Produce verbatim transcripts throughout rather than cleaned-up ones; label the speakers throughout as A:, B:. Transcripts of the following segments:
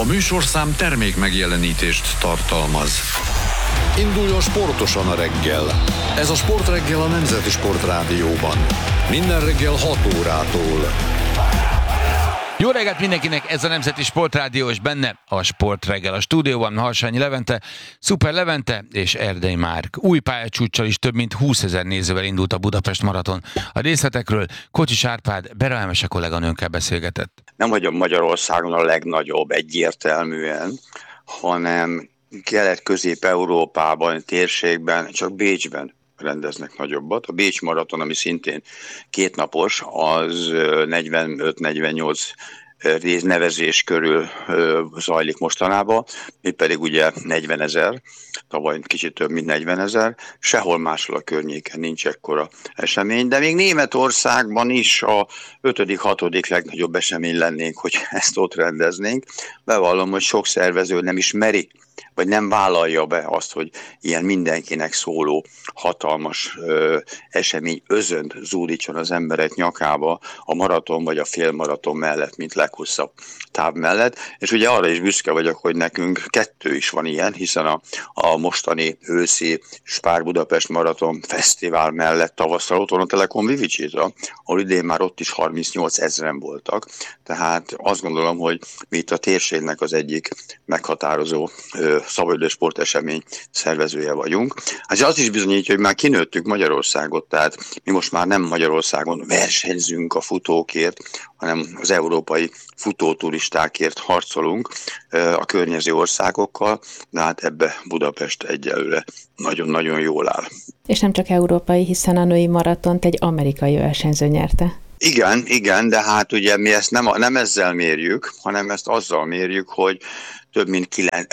A: A műsorszám termék megjelenítést tartalmaz. Induljon sportosan a reggel. Ez a Sportreggel a Nemzeti Sportrádióban. Minden reggel hat órától.
B: Jó reggelt mindenkinek, ez a Nemzeti Sportrádió, és benne a Sportreggel. A stúdióban Harsányi Levente, Szuper Levente és Erdei Márk. Új pályacsúccsal is több mint húszezer nézővel indult a Budapest Maraton. A részletekről Kocsis Árpád, Bera Emese kolléganőnkkel beszélgetett.
C: Nem vagyok Magyarországon a legnagyobb egyértelműen, hanem Kelet-Közép-Európában, térségben, csak Bécsben rendeznek nagyobbat. A Bécs Maraton, ami szintén kétnapos, az negyvenöt-negyvennyolc nevezés körül zajlik mostanában, mi pedig ugye negyvenezer, tavaly kicsit több mint negyvenezer, sehol máshol a környéken nincs ekkora esemény, de még Németországban is a ötödik, hatodik legnagyobb esemény lennénk, hogy ezt ott rendeznénk. Bevallom, hogy sok szervező nem is meri, vagy nem vállalja be azt, hogy ilyen mindenkinek szóló hatalmas ö, esemény özönt zúdítson az emberek nyakába a maraton vagy a félmaraton mellett, mint leghosszabb táv mellett. És ugye arra is büszke vagyok, hogy nekünk kettő is van ilyen, hiszen a, a mostani őszi Spár Budapest Maraton Fesztivál mellett tavasszal ott van a Telekom Vivicsita, ahol idén már ott is harmincnyolc ezren voltak. Tehát azt gondolom, hogy mi itt a térségnek az egyik meghatározó szabadidős sportesemény szervezője vagyunk. Ez az is bizonyítja, hogy már kinőttük Magyarországot, tehát mi most már nem Magyarországon versenyzünk a futókért, hanem az európai futóturistákért harcolunk a környező országokkal, de hát ebbe Budapest egyelőre nagyon-nagyon jól áll.
D: És nem csak európai, hiszen a női maratont egy amerikai versenyző nyerte.
C: Igen, igen, de hát ugye mi ezt nem, nem ezzel mérjük, hanem ezt azzal mérjük, hogy több mint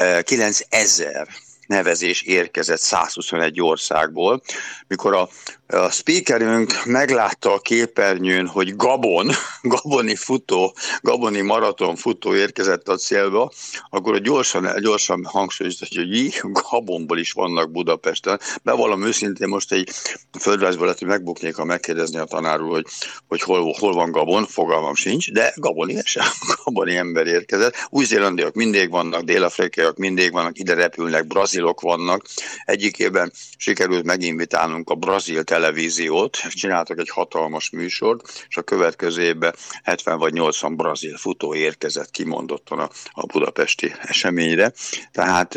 C: kilencezer nevezés érkezett százhuszonegy országból. Mikor a, a speakerünk meglátta a képernyőn, hogy Gabon, gaboni futó, gaboni maraton futó érkezett a célba, akkor gyorsan, gyorsan hangsúlyozta, hogy így, Gabonból is vannak Budapesten. Bevallom őszintén, most egy földrajzból lehet, hogy megbuknék, ha megkérdezni a tanár úr, hogy, hogy hol, hol van Gabon, fogalmam sincs, de gaboni sem, gaboni ember érkezett. Új-zélandiak mindig vannak, dél-afrikaiak mindig vannak, ide repülnek, brazilok vannak. Egyik évben sikerült meginvitálnunk a brazil televíziót, csináltak egy hatalmas műsort, és a következő évben hetven vagy nyolcvan brazil futó érkezett kimondottan a, a budapesti eseményre. Tehát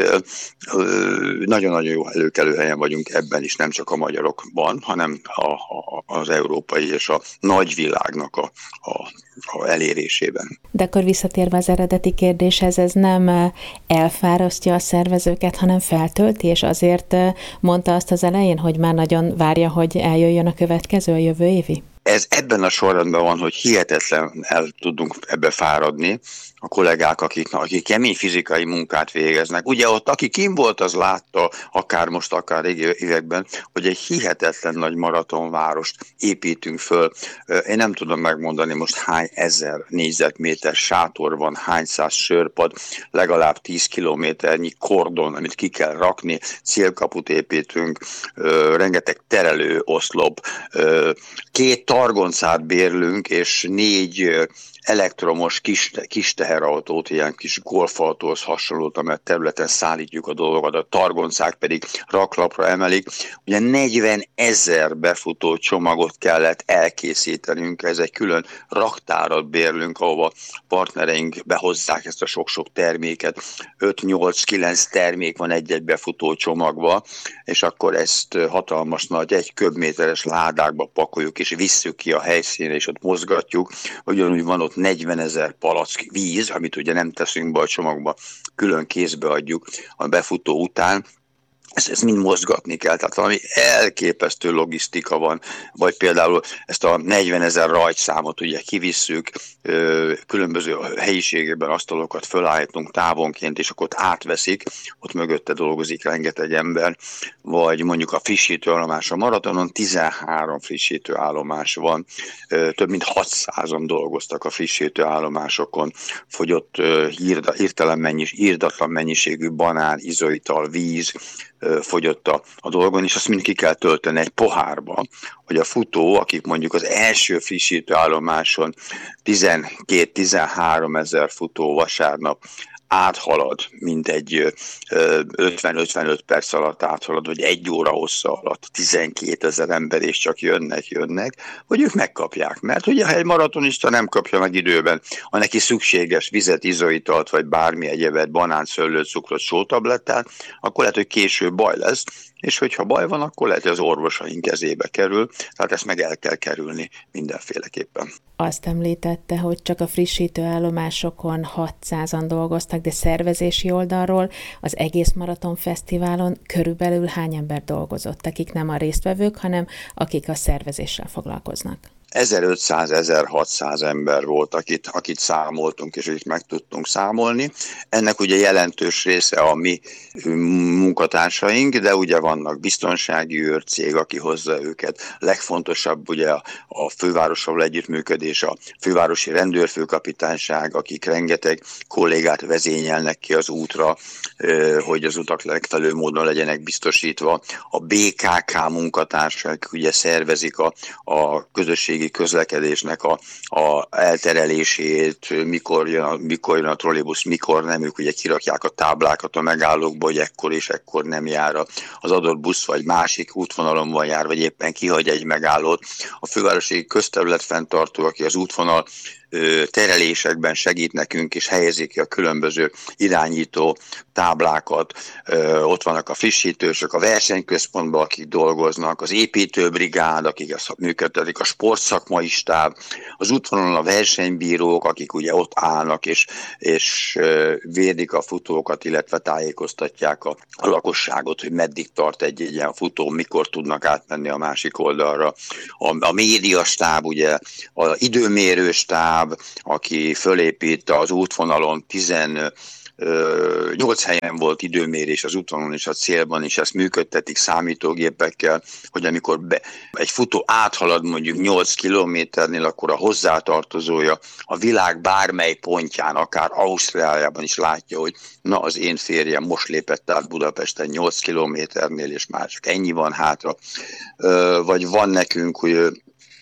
C: nagyon-nagyon jó előkelő helyen vagyunk ebben is, nem csak a magyarokban, hanem a, a, az európai és a nagyvilágnak a, a, a elérésében.
D: De akkor visszatérve az eredeti kérdéshez, ez nem elfárasztja a szervezőket, hanem feltölti, és azért mondta azt az elején, hogy már nagyon várja, hogy eljöjjön a következő, a jövő évi?
C: Ez ebben a sorrendben van, hogy hihetetlen el tudunk ebbe fáradni. A kollégák, akik, akik kemény fizikai munkát végeznek. Ugye ott, aki kim volt, az látta, akár most, akár régi években, hogy egy hihetetlen nagy maratonvárost építünk föl. Én nem tudom megmondani most hány ezer négyzetméter sátor van, hány száz sörpad, legalább tíz kilométernyi kordon, amit ki kell rakni, célkaput építünk, rengeteg terelő oszlop, két targoncát bérlünk, és négy elektromos kis, kis teherautót, ilyen kis golfautóhoz hasonlót, amely területen szállítjuk a dolgokat, a targoncák pedig raklapra emelik. Ugye negyven ezer befutó csomagot kellett elkészítenünk, ez egy külön raktárat bérlünk, ahova partnereink behozzák ezt a sok-sok terméket, öt-nyolc-kilenc termék van egy-egy befutó csomagba, és akkor ezt hatalmas nagy, egy köbméteres ládákba pakoljuk, és visszük ki a helyszínre, és ott mozgatjuk, ugyanúgy van ott negyvenezer palack víz, amit ugye nem teszünk be a csomagba, külön kézbe adjuk a befutó után. Ezt, ezt mind mozgatni kell, tehát valami elképesztő logisztika van, vagy például ezt a negyvenezer rajtszámot ugye kivisszük, különböző helyiségében asztalokat fölállítunk távonként, és akkor ott átveszik, ott mögötte dolgozik rengeteg ember, vagy mondjuk a frissítőállomás a maratonon, tizenhárom frissítőállomás van, több mint hatszázan dolgoztak a frissítőállomásokon, fogyott hirtelen mennyis, írdatlan mennyiségű banán, izoital, víz, fogyott a, a dolgon, és azt mind ki kell tölteni egy pohárba, hogy a futó, akik mondjuk az első frissítőállomáson tizenkét-tizenhárom ezer futó vasárnap áthalad, mint egy ötven-ötvenöt perc alatt áthalad, vagy egy óra hossza alatt tizenkétezer ember, és csak jönnek, jönnek, hogy ők megkapják. Mert ugye, ha egy maratonista nem kapja meg időben, ha neki szükséges vizet, izoitalt, vagy bármi egyebet, banán, szőlőt, cukrot, sótablettát, akkor lehet, hogy később baj lesz, és hogyha baj van, akkor lehet, hogy az orvosaink kezébe kerül, tehát ezt meg el kell kerülni mindenféleképpen.
D: Azt említette, hogy csak a frissítő állomásokon hatszázan dolgoztak, de szervezési oldalról az egész Maraton Fesztiválon körülbelül hány ember dolgozott, akik nem a résztvevők, hanem akik a szervezéssel foglalkoznak?
C: ezerötszáz-ezerhatszáz ember volt, akit, akit számoltunk, és akit meg tudtunk számolni. Ennek ugye jelentős része a mi munkatársaink, de ugye vannak biztonsági őrcég, aki hozza őket. Legfontosabb ugye a fővárossal együttműködés, a fővárosi rendőrfőkapitányság, akik rengeteg kollégát vezényelnek ki az útra, hogy az utak legfelelőbb módon legyenek biztosítva. A bé ká ká munkatársak ugye szervezik a, a közösségi közlekedésnek a, a elterelését, mikor jön, a, mikor jön a trollibusz, mikor nem, ők ugye kirakják a táblákat a megállókba, hogy ekkor és ekkor nem jár az adott busz, vagy másik útvonalon van jár, vagy éppen kihagy egy megállót. A fővárosi közterület fenntartó, aki az útvonal terelésekben segít nekünk, és helyezik ki a különböző irányító táblákat. Ott vannak a frissítősök, a versenyközpontban, akik dolgoznak, az építőbrigád, akik ezt működtetik, a sportszakmai stáb, az útvonalon a versenybírók, akik ugye ott állnak, és, és védik a futókat, illetve tájékoztatják a, a lakosságot, hogy meddig tart egy, egy ilyen futó, mikor tudnak átmenni a másik oldalra. A, a médiastáb, ugye, az időmérő stáb, aki fölépít az útvonalon tizennyolc helyen volt időmérés az útvonalon és a célban, és ezt működtetik számítógépekkel, hogy amikor be, egy futó áthalad mondjuk nyolc kilométernél, akkor a hozzátartozója a világ bármely pontján, akár Ausztráliában is látja, hogy na, az én férjem most lépett át Budapesten nyolc kilométernél, és már csak ennyi van hátra. Vagy van nekünk, hogy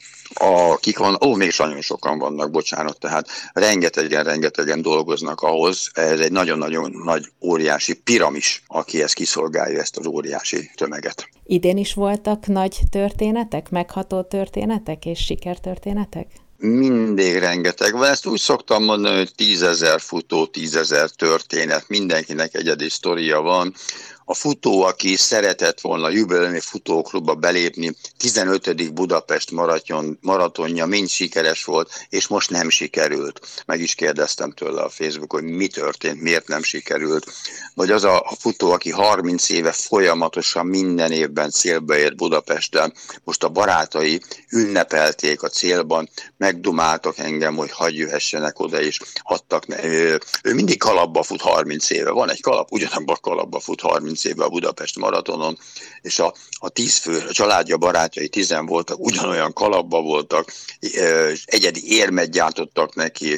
C: A, kik van, ó, még nagyon sokan vannak, bocsánat, tehát rengetegen, rengetegen dolgoznak ahhoz, ez egy nagyon-nagyon nagy, óriási piramis, aki ezt kiszolgálja, ezt az óriási tömeget.
D: Idén is voltak nagy történetek, megható történetek és sikertörténetek?
C: Mindig rengeteg van. Ezt úgy szoktam mondani, hogy tízezer futó, tízezer történet, mindenkinek egyedi sztoria van. A futó, aki szeretett volna a jubileumi futóklubba belépni, tizenötödik Budapest maraton, maratonja mind sikeres volt, és most nem sikerült. Meg is kérdeztem tőle a Facebookon, hogy mi történt, miért nem sikerült. Vagy az a futó, aki harminc éve folyamatosan minden évben célba ért Budapesten, most a barátai ünnepelték a célban, megdumáltak engem, hogy hagyj jöhessenek oda, és adtak. Ő, ő mindig kalapba fut harminc éve. Van egy kalap, ugyanabban a kalapba fut harminc éve a Budapest maratonon, és a, a tíz fő, a családja, barátjai tizen voltak, ugyanolyan kalapba voltak, egyedi érmet gyártottak neki,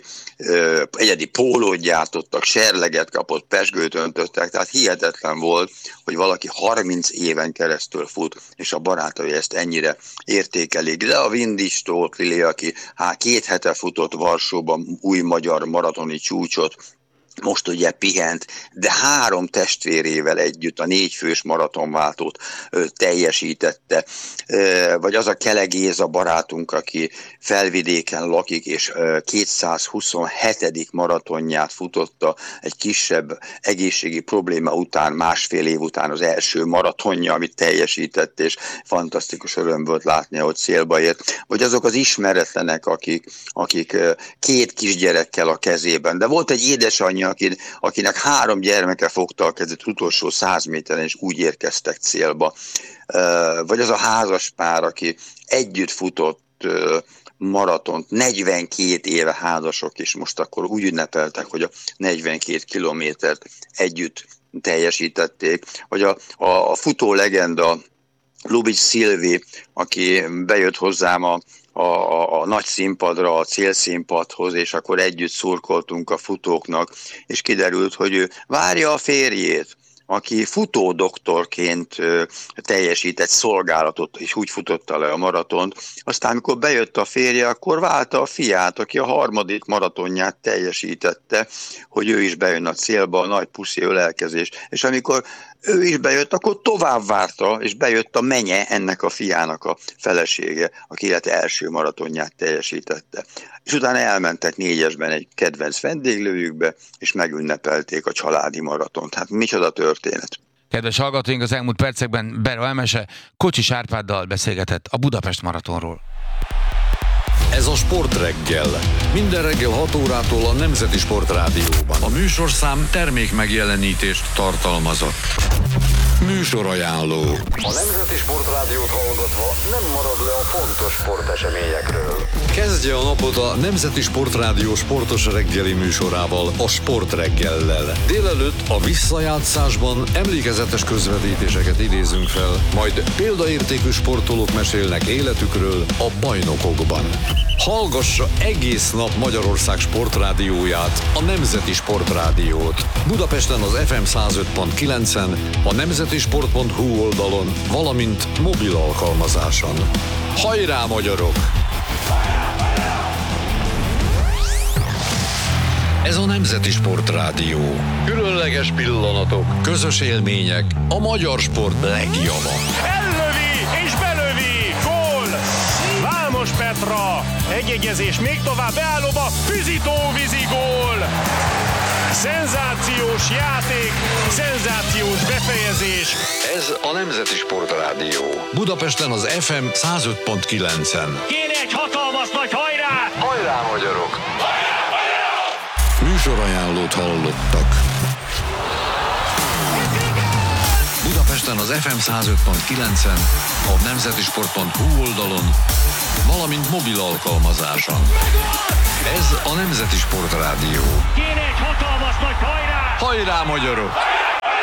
C: egyedi pólót gyártottak, serleget kapott, pezsgőt öntöttek, tehát hihetetlen volt, hogy valaki harminc éven keresztül fut, és a barátai ezt ennyire értékelik. De a Vindis Tóth, aki hát két hete futott Varsóban új magyar maratoni csúcsot, most ugye pihent, de három testvérével együtt a négyfős maratonváltót ö, teljesítette. Ö, vagy az a Kele Géza barátunk, aki Felvidéken lakik, és ö, kétszázhuszonhetedik maratonját futotta egy kisebb egészségi probléma után, másfél év után az első maratonja, amit teljesített, és fantasztikus öröm volt látni, hogy célba ért. Vagy azok az ismeretlenek, akik, akik ö, két kisgyerekkel a kezében, de volt egy édesanyja, akinek három gyermeke fogta a kezét utolsó száz méteren, és úgy érkeztek célba. Vagy az a házas pár, aki együtt futott maratont, negyvenkét éve házasok, és most akkor úgy ünnepeltek, hogy a negyvenkét kilométert együtt teljesítették. Vagy a, a, a futó legenda Lubitsch Szilvi, aki bejött hozzám a A, a, a nagy színpadra, a célszínpadhoz, és akkor együtt szurkoltunk a futóknak, és kiderült, hogy ő várja a férjét, aki futódoktorként teljesített szolgálatot, és úgy futotta le a maratont. Aztán, amikor bejött a férje, akkor válta a fiát, aki a harmadik maratonját teljesítette, hogy ő is bejön a célba, a nagy puszi ölelkezés. És amikor ő is bejött, akkor tovább várta, és bejött a menye ennek a fiának a felesége, aki élete első maratonját teljesítette. És utána elmentek négyesben egy kedvenc vendéglőjükbe, és megünnepelték a családi maratont. Hát micsoda történet.
B: Kedves hallgatóink, az elmúlt percekben Bera Emese Kocsis Árpáddal beszélgetett a Budapest maratonról.
A: Ez a Sportreggel. Minden reggel hat órától a Nemzeti Sportrádióban. A műsorszám termék megjelenítést tartalmazott. Műsorajánló.
E: A Nemzeti Sportrádiót hallgatva nem marad le a fontos sporteseményekről.
A: Kezdje a napot a Nemzeti Sportrádió sportos reggeli műsorával, a Sportreggellel. Délelőtt a visszajátszásban emlékezetes közvetítéseket idézünk fel, majd példaértékű sportolók mesélnek életükről a bajnokokban. Hallgassa egész nap Magyarország sportrádióját, a Nemzeti Sportrádiót. Budapesten az ef em száz öt pont kilencen, a nemzetisport pont hu oldalon, valamint mobil alkalmazáson. Hajrá, magyarok! Ez a Nemzeti Sportrádió. Különleges pillanatok, közös élmények, a magyar sport legjava.
F: Ellövi és belövi! Gól! Vámos Petra! Egyegyezés még tovább beállóba, Füzitó vízi gól! Szenzációs játék, szenzációs befejezés.
A: Ez a Nemzeti Sportrádió. Budapesten az ef em száz öt pont kilencen.
F: Kéne egy hatalmas nagy hajrá!
E: Hajrá, magyarok!
A: Műsorajánlót hallottak. Budapesten az ef em száz öt pont kilencen, a nemzetisport pont hu oldalon, valamint mobil alkalmazáson. Ez a Nemzeti Sportrádió.
F: Kéne egy hatalmas nagy hajrá!
A: Hajrá, magyarok!